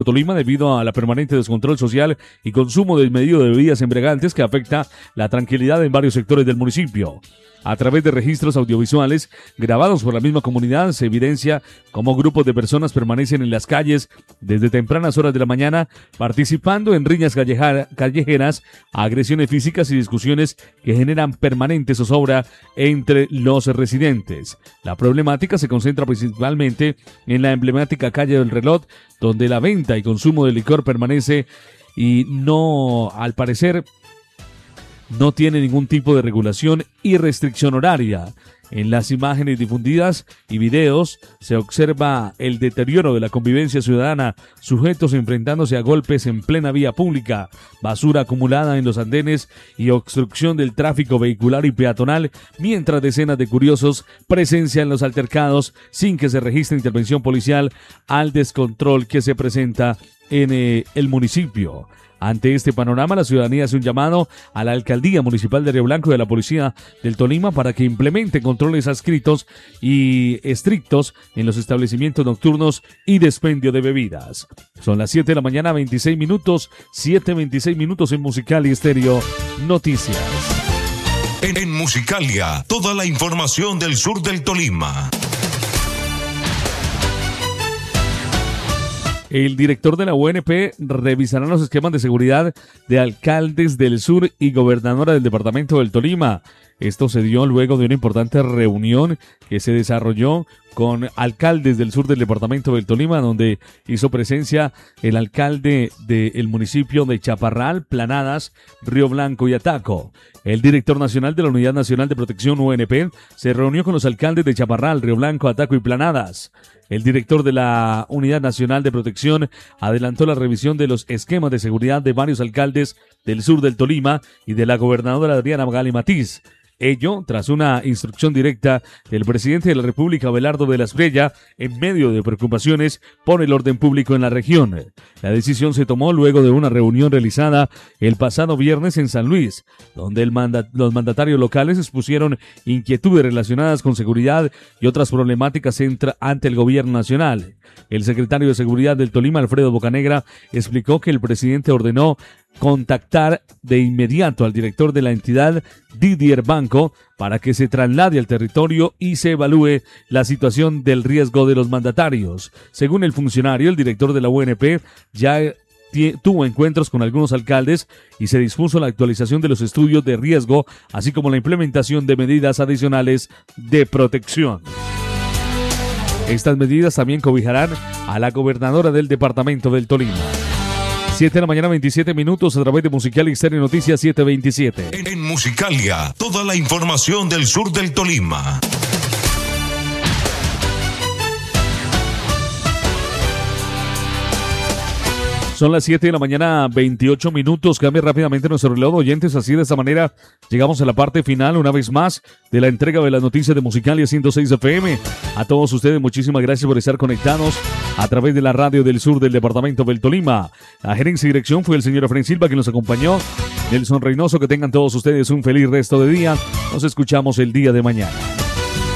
Tolima debido a la permanente descontrol social y consumo desmedido de bebidas embriagantes que afecta la tranquilidad en varios sectores del municipio. A través de registros audiovisuales grabados por la misma comunidad se evidencia cómo grupos de personas permanecen en las calles desde tempranas horas de la mañana participando en riñas callejeras, agresiones físicas y discusiones que generan permanente zozobra entre los residentes. La problemática se concentra principalmente en la emblemática calle del Reloj, donde la venta y consumo de licor permanece y no, al parecer, no tiene ningún tipo de regulación y restricción horaria. En las imágenes difundidas y videos se observa el deterioro de la convivencia ciudadana, sujetos enfrentándose a golpes en plena vía pública, basura acumulada en los andenes y obstrucción del tráfico vehicular y peatonal, mientras decenas de curiosos presencian los altercados sin que se registre intervención policial al descontrol que se presenta en el municipio. Ante este panorama, la ciudadanía hace un llamado a la Alcaldía Municipal de Río Blanco y a la Policía del Tolima para que implemente controles adscritos y estrictos en los establecimientos nocturnos y de expendio de bebidas. Son las 7 de la mañana, 26 minutos, 7:26 minutos en Musicalia Estéreo Noticias. En Musicalia, toda la información del sur del Tolima. El director de la UNP revisará los esquemas de seguridad de alcaldes del sur y gobernadora del departamento del Tolima. Esto se dio luego de una importante reunión que se desarrolló con alcaldes del sur del departamento del Tolima, donde hizo presencia el alcalde del municipio de Chaparral, Planadas, Río Blanco y Ataco. El director nacional de la Unidad Nacional de Protección UNP se reunió con los alcaldes de Chaparral, Río Blanco, Ataco y Planadas. El director de la Unidad Nacional de Protección adelantó la revisión de los esquemas de seguridad de varios alcaldes del sur del Tolima y de la gobernadora Adriana Magali Matiz. Ello tras una instrucción directa del presidente de la República, Abelardo de la Espriella, en medio de preocupaciones por el orden público en la región. La decisión se tomó luego de una reunión realizada el pasado viernes en San Luis, donde los mandatarios locales expusieron inquietudes relacionadas con seguridad y otras problemáticas ante el gobierno nacional. El secretario de Seguridad del Tolima, Alfredo Bocanegra, explicó que el presidente ordenó contactar de inmediato al director de la entidad, Didier Banco, para que se traslade al territorio y se evalúe la situación del riesgo de los mandatarios. Según el funcionario, el director de la UNP ya tuvo encuentros con algunos alcaldes y se dispuso la actualización de los estudios de riesgo, así como la implementación de medidas adicionales de protección. Estas medidas también cobijarán a la gobernadora del departamento del Tolima. 7 de la mañana, 27 minutos, a través de Musicalia Estéreo Noticias 727. En Musicalia, toda la información del sur del Tolima. Son las 7 de la mañana, 28 minutos. Cambia rápidamente nuestro reloj de oyentes. Así, de esta manera, llegamos a la parte final, una vez más, de la entrega de las noticias de Musicalia 106 FM. A todos ustedes, muchísimas gracias por estar conectados a través de la radio del sur del departamento del Tolima. La gerencia y dirección fue el señor Efraín Silva, quien nos acompañó. Nelson Reynoso, que tengan todos ustedes un feliz resto de día. Nos escuchamos el día de mañana.